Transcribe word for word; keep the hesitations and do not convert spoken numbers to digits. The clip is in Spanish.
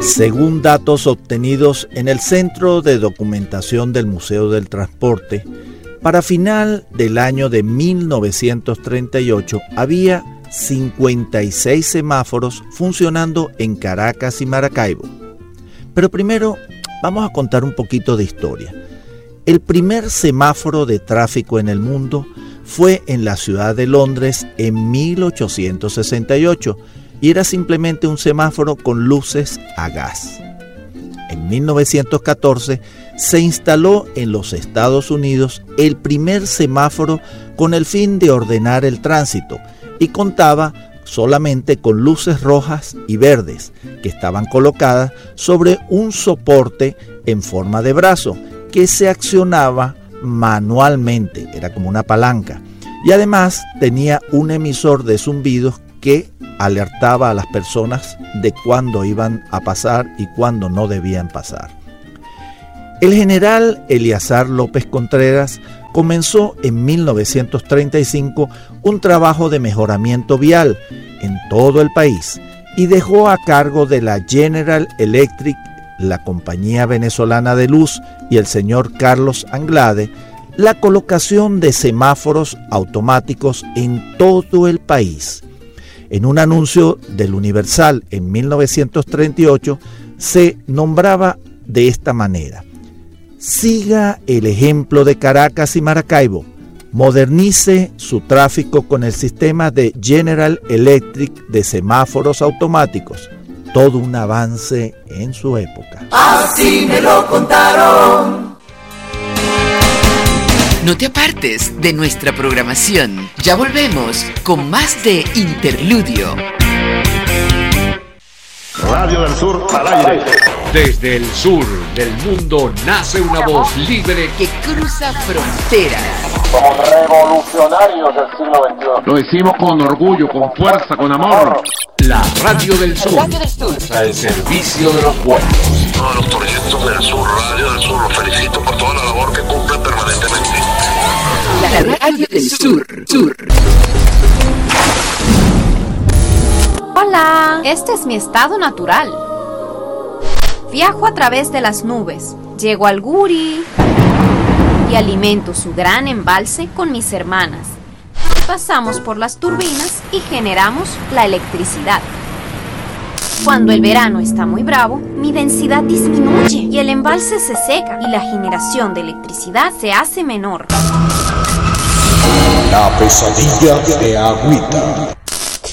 Según datos obtenidos en el Centro de Documentación del Museo del Transporte, para final del año de mil novecientos treinta y ocho había cincuenta y seis semáforos funcionando en Caracas y Maracaibo. Pero primero vamos a contar un poquito de historia. El primer semáforo de tráfico en el mundo fue en la ciudad de Londres en mil ochocientos sesenta y ocho y era simplemente un semáforo con luces a gas. En mil novecientos catorce se instaló en los Estados Unidos el primer semáforo con el fin de ordenar el tránsito y contaba solamente con luces rojas y verdes que estaban colocadas sobre un soporte en forma de brazo que se accionaba manualmente, era como una palanca, y además tenía un emisor de zumbidos que alertaba a las personas de cuándo iban a pasar y cuándo no debían pasar. El general Eleazar López Contreras comenzó en mil novecientos treinta y cinco un trabajo de mejoramiento vial en todo el país y dejó a cargo de la General Electric, la compañía venezolana de luz y el señor Carlos Anglade la colocación de semáforos automáticos en todo el país. En un anuncio del Universal en mil novecientos treinta y ocho se nombraba de esta manera: siga el ejemplo de Caracas y Maracaibo, modernice su tráfico con el sistema de General Electric de semáforos automáticos, todo un avance en su época. Así me lo contaron. No te apartes de nuestra programación. Ya volvemos con más de Interludio. Radio del Sur al aire. Desde el sur del mundo nace una voz libre que cruza fronteras. Somos revolucionarios del siglo veintiuno. Lo decimos con orgullo, con fuerza, con amor. La Radio del Sur. Radio del Sur. Al servicio de los pueblos. Todos los proyectos del Sur, Radio del Sur, los felicito por toda la labor que cumplen permanentemente. La Radio del Sur. Sur. Hola, este es mi estado natural. Viajo a través de las nubes, llego al Guri y alimento su gran embalse con mis hermanas. Pasamos por las turbinas y generamos la electricidad. Cuando el verano está muy bravo, mi densidad disminuye y el embalse se seca y la generación de electricidad se hace menor. La pesadilla de Agüita.